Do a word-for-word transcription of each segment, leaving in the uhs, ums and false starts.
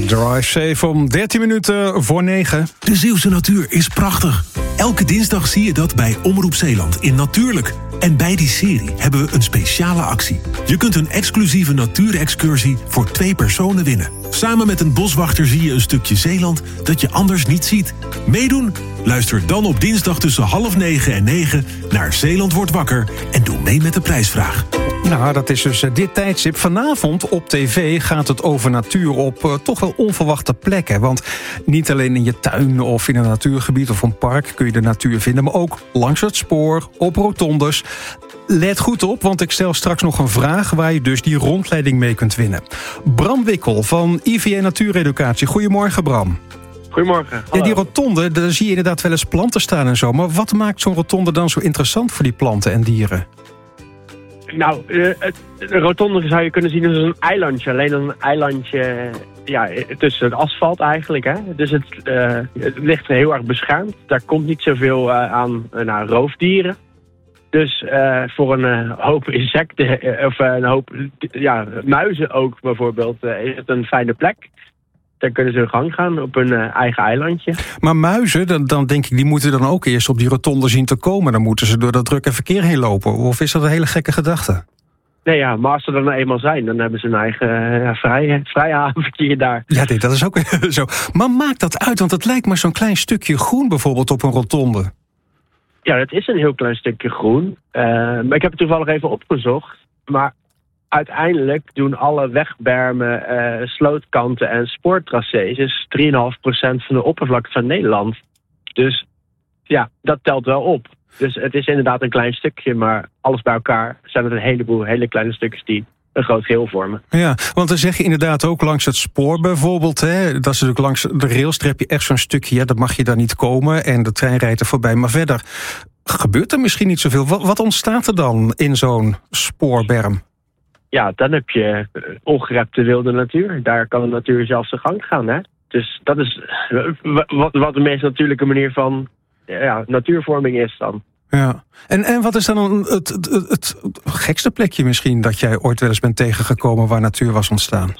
Drive Safe om dertien minuten voor negen. De Zeeuwse natuur is prachtig. Elke dinsdag zie je dat bij Omroep Zeeland in Natuurlijk. En bij die serie hebben we een speciale actie. Je kunt een exclusieve natuurexcursie voor twee personen winnen. Samen met een boswachter zie je een stukje Zeeland dat je anders niet ziet. Meedoen? Luister dan op dinsdag tussen half negen en negen naar Zeeland wordt wakker en doe mee met de prijsvraag. Nou, dat is dus dit tijdstip. Vanavond op tv gaat het over natuur op uh, toch wel onverwachte plekken. Want niet alleen in je tuin of in een natuurgebied of een park kun je de natuur vinden, maar ook langs het spoor, op rotondes. Let goed op, want ik stel straks nog een vraag waar je dus die rondleiding mee kunt winnen. Bram Wikkel van I V N Natuureducatie. Goedemorgen, Bram. Goedemorgen. Ja, die rotonde, daar zie je inderdaad wel eens planten staan en zo. Maar wat maakt zo'n rotonde dan zo interessant voor die planten en dieren? Nou, de, de rotonde zou je kunnen zien als een eilandje. Alleen een eilandje ja, tussen het asfalt eigenlijk. Hè? Dus het, uh, het ligt heel erg beschermd. Daar komt niet zoveel uh, aan uh, nou, roofdieren. Dus uh, voor een uh, hoop insecten, uh, of uh, een hoop ja, muizen ook bijvoorbeeld, uh, is het een fijne plek. Dan kunnen ze hun gang gaan op hun uh, eigen eilandje. Maar muizen, dan, dan denk ik, die moeten dan ook eerst op die rotonde zien te komen. Dan moeten ze door dat drukke verkeer heen lopen. Of is dat een hele gekke gedachte? Nee, ja, maar als ze er nou eenmaal zijn, dan hebben ze een eigen uh, vrije, vrije avondje daar. Ja, nee, dat is ook zo. Maar maakt dat uit? Want het lijkt maar zo'n klein stukje groen bijvoorbeeld op een rotonde. Ja, het is een heel klein stukje groen. Uh, maar ik heb het toevallig even opgezocht. Maar uiteindelijk doen alle wegbermen, uh, slootkanten en spoortracés is drie komma vijf procent van de oppervlakte van Nederland. Dus ja, dat telt wel op. Dus het is inderdaad een klein stukje, maar alles bij elkaar zijn het een heleboel hele kleine stukjes die een groot geheel vormen. Ja, want dan zeg je inderdaad ook langs het spoor bijvoorbeeld. Hè, dat is natuurlijk langs de rails, heb je echt zo'n stukje, ja, dat mag je daar niet komen en de trein rijdt er voorbij. Maar verder gebeurt er misschien niet zoveel. Wat, wat ontstaat er dan in zo'n spoorberm? Ja, dan heb je ongerepte wilde natuur. Daar kan de natuur zelf zijn gang gaan. Hè? Dus dat is wat, wat de meest natuurlijke manier van ja, natuurvorming is dan. Ja. En, en wat is dan het, het, het, het gekste plekje misschien dat jij ooit wel eens bent tegengekomen waar natuur was ontstaan?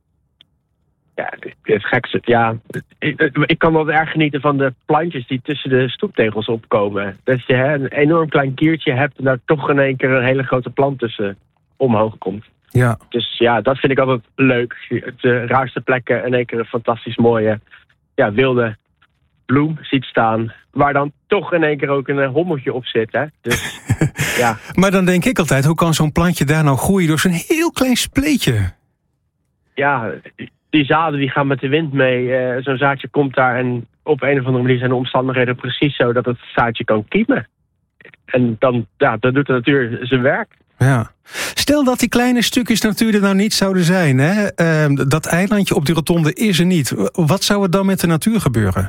Ja, het gekste. Ja, ik, ik kan wel erg genieten van de plantjes die tussen de stoeptegels opkomen. Dat je hè, een enorm klein kiertje hebt en daar toch in één keer een hele grote plant tussen omhoog komt. Ja. Dus ja, dat vind ik altijd leuk. De raarste plekken in één keer een fantastisch mooie ja, wilde bloem ziet staan, waar dan toch in één keer ook een hommeltje op zit. Hè? Dus, ja. Maar dan denk ik altijd, hoe kan zo'n plantje daar nou groeien door zo'n heel klein spleetje? Ja, die zaden die gaan met de wind mee. Uh, zo'n zaadje komt daar en op een of andere manier zijn de omstandigheden precies zo dat het zaadje kan kiemen. En dan, ja, dan doet de natuur zijn werk. Ja. Stel dat die kleine stukjes natuur er nou niet zouden zijn. Hè? Uh, dat eilandje op die rotonde is er niet. Wat zou er dan met de natuur gebeuren?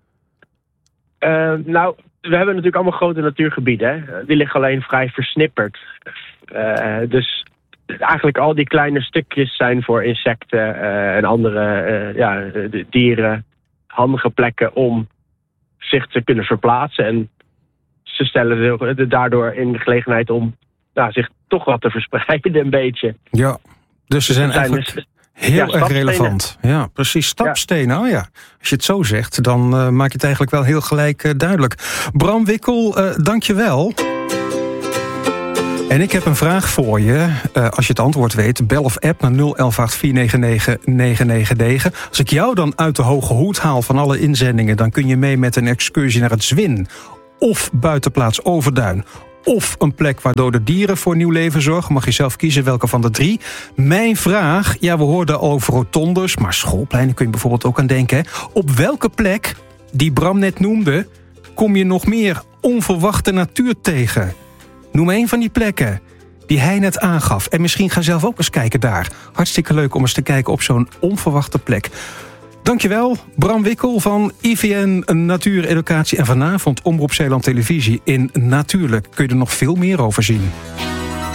Uh, nou, we hebben natuurlijk allemaal grote natuurgebieden. Hè? Die liggen alleen vrij versnipperd. Uh, dus eigenlijk al die kleine stukjes zijn voor insecten uh, en andere uh, ja, dieren handige plekken om zich te kunnen verplaatsen. En ze stellen daardoor in de gelegenheid om nou, zich toch wat te verspreiden een beetje. Ja, dus ze zijn, zijn eigenlijk dus, heel ja, erg relevant. Ja, precies. Stapstenen. Ja. Oh ja. Als je het zo zegt, dan uh, maak je het eigenlijk wel heel gelijk uh, duidelijk. Bram Wikkel, uh, dank je wel. En ik heb een vraag voor je. Uh, als je het antwoord weet, bel of app naar nul elf acht vier negen negen negen negen negen. Als ik jou dan uit de hoge hoed haal van alle inzendingen, dan kun je mee met een excursie naar het Zwin of buitenplaats Overduin, of een plek waar dode dieren voor nieuw leven zorgen. Mag je zelf kiezen welke van de drie. Mijn vraag, ja, we hoorden over rotondes, maar schoolpleinen kun je bijvoorbeeld ook aan denken. Hè? Op welke plek, die Bram net noemde, kom je nog meer onverwachte natuur tegen? Noem één van die plekken die hij net aangaf. En misschien ga zelf ook eens kijken daar. Hartstikke leuk om eens te kijken op zo'n onverwachte plek. Dankjewel, Bram Wikkel van I V N Natuureducatie. En vanavond Omroep Zeeland Televisie in Natuurlijk kun je er nog veel meer over zien.